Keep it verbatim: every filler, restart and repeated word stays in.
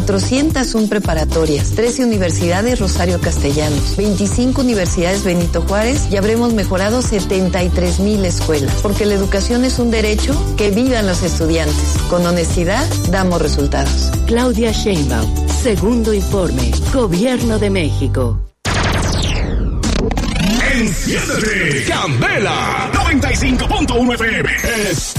cuatrocientas un preparatorias, trece universidades Rosario Castellanos, veinticinco universidades Benito Juárez y habremos mejorado setenta y tres mil escuelas. Porque la educación es un derecho, que vivan los estudiantes. Con honestidad damos resultados. Claudia Sheinbaum, segundo informe, Gobierno de México. Enciéndete, Candela, noventa y cinco punto uno F M. Es